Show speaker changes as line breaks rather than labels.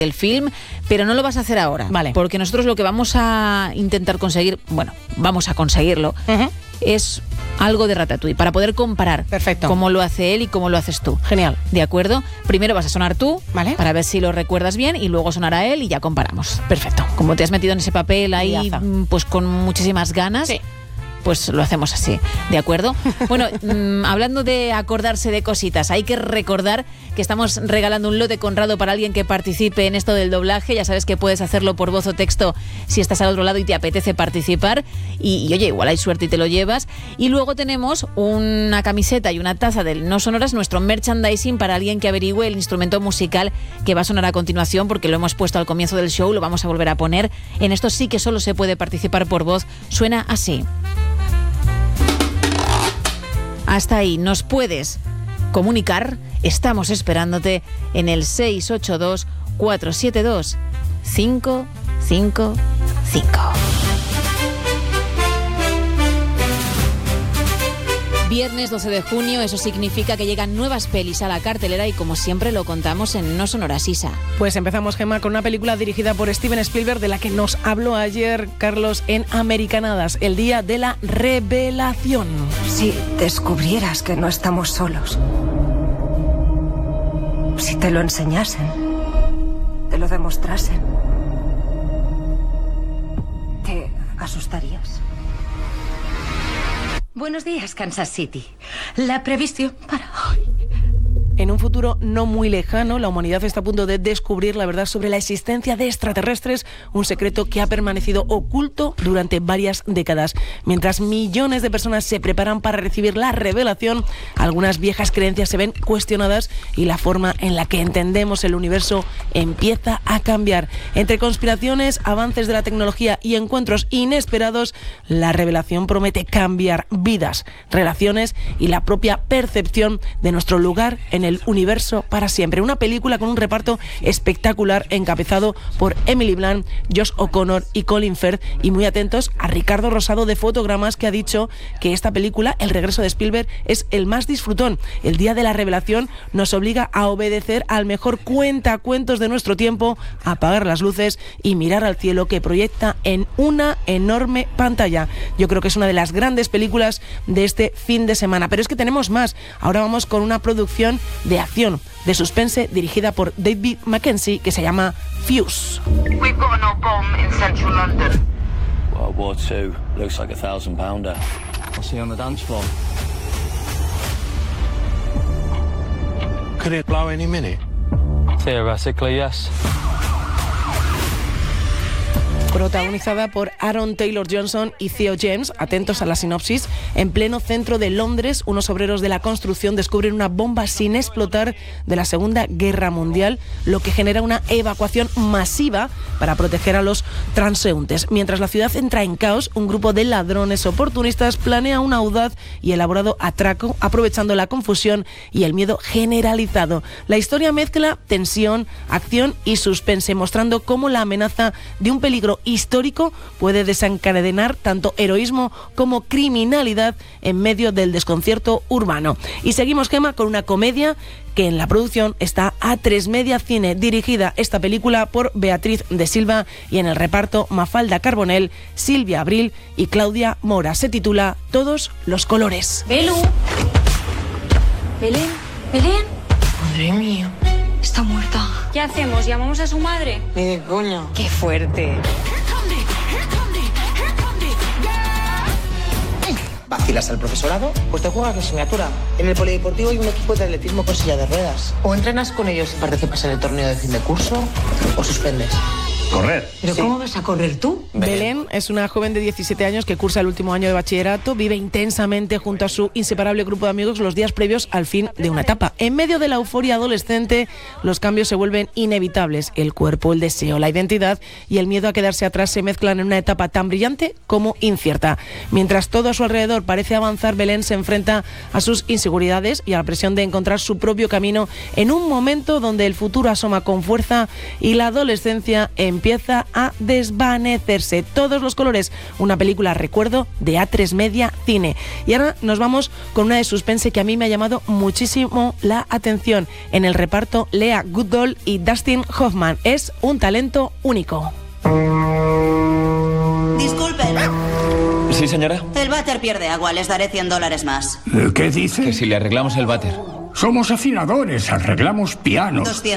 el film, pero no lo vas a hacer ahora.
Vale.
Porque nosotros lo que vamos a intentar conseguir, bueno, vamos a conseguirlo, es algo de Ratatouille, para poder comparar.
Perfecto.
Cómo lo hace él y cómo lo haces tú.
Genial.
¿De acuerdo? Primero vas a sonar tú,
Vale.
para ver si lo recuerdas bien, y luego sonará él y ya comparamos.
Perfecto.
Como te has metido en ese papel ahí,
Ideaza.
pues con muchísimas ganas...
Sí.
Pues lo hacemos así, ¿de acuerdo? Bueno, hablando de acordarse de cositas, hay que recordar que estamos regalando un lote Conrado para alguien que participe en esto del doblaje. Ya sabes que puedes hacerlo por voz o texto si estás al otro lado y te apetece participar. Y oye, igual hay suerte y te lo llevas. Y luego tenemos una camiseta y una taza del No Sonoras, nuestro merchandising, para alguien que averigüe el instrumento musical que va a sonar a continuación, porque lo hemos puesto al comienzo del show, lo vamos a volver a poner. En esto sí que solo se puede participar por voz. Suena así. Hasta ahí, nos puedes comunicar. Estamos esperándote en el 682-472-555. Viernes 12 de junio, eso significa que llegan nuevas pelis a la cartelera y como siempre lo contamos en No Sonoras, Isa.
Pues empezamos, Gemma, con una película dirigida por Steven Spielberg, de la que nos habló ayer Carlos en Americanadas, el día de la revelación.
Si descubrieras que no estamos solos, si te lo enseñasen, te lo demostrasen, ¿te asustarías?
Buenos días, Kansas City. La previsión para hoy.
En un futuro no muy lejano, la humanidad está a punto de descubrir la verdad sobre la existencia de extraterrestres, un secreto que ha permanecido oculto durante varias décadas. Mientras millones de personas se preparan para recibir la revelación, algunas viejas creencias se ven cuestionadas y la forma en la que entendemos el universo empieza a cambiar. Entre conspiraciones, avances de la tecnología y encuentros inesperados, la revelación promete cambiar vidas, relaciones y la propia percepción de nuestro lugar en el universo para siempre. Una película con un reparto espectacular encabezado por Emily Blunt, Josh O'Connor y Colin Firth, y muy atentos a Ricardo Rosado de Fotogramas, que ha dicho que esta película, El regreso de Spielberg, es el más disfrutón. El día de la revelación nos obliga a obedecer al mejor cuentacuentos de nuestro tiempo, a apagar las luces y mirar al cielo que proyecta en una enorme pantalla. Yo creo que es una de las grandes películas de este fin de semana, pero es que tenemos más. Ahora vamos con una producción de acción, de suspense, dirigida por David Mackenzie, que se llama Fuse.
We've got an old bomb in central London.
World War II. Looks like a 1,000-pounder. I'll see you on the dance floor.
Could it blow any minute?
Theoretically, yes.
Protagonizada por Aaron Taylor Johnson y Theo James. Atentos a la sinopsis. En pleno centro de Londres, unos obreros de la construcción descubren una bomba sin explotar de la Segunda Guerra Mundial, lo que genera una evacuación masiva para proteger a los transeúntes. Mientras la ciudad entra en caos, un grupo de ladrones oportunistas planea un audaz y elaborado atraco, aprovechando la confusión y el miedo generalizado. La historia mezcla tensión, acción y suspense, mostrando cómo la amenaza de un peligro histórico puede desencadenar tanto heroísmo como criminalidad en medio del desconcierto urbano. Y seguimos, Gemma, con una comedia que en la producción está A3 Media Cine, dirigida esta película por Beatriz de Silva, y en el reparto Mafalda Carbonell, Silvia Abril y Claudia Mora. Se titula Todos los colores.
Belu. Belén. Belén.
Madre mía, está muerta.
¿Qué hacemos? ¿Llamamos a su madre?
Ni de coña.
¡Qué fuerte!
¿Vacilas al profesorado? Pues te juegas la asignatura. En el polideportivo hay un equipo de atletismo con silla de ruedas. O entrenas con ellos y participas en el torneo de fin de curso, o suspendes.
¿Correr?
¿Pero
Sí.
cómo vas a correr tú?
Belén es una joven de 17 años que cursa el último año de bachillerato, vive intensamente junto a su inseparable grupo de amigos los días previos al fin de una etapa. En medio de la euforia adolescente, los cambios se vuelven inevitables. El cuerpo, el deseo, la identidad y el miedo a quedarse atrás se mezclan en una etapa tan brillante como incierta. Mientras todo a su alrededor parece avanzar, Belén se enfrenta a sus inseguridades y a la presión de encontrar su propio camino en un momento donde el futuro asoma con fuerza y la adolescencia empieza empieza a desvanecerse. Todos los colores, una película, recuerdo, de A3 Media Cine. Y ahora nos vamos con una de suspense que a mí me ha llamado muchísimo la atención. En el reparto, Lea Goodall y Dustin Hoffman. Es un talento único.
Disculpen.
Sí, señora.
El váter pierde agua, les daré $100 más.
¿Qué dice?
Que si le arreglamos el váter.
Somos afinadores, arreglamos pianos.
200.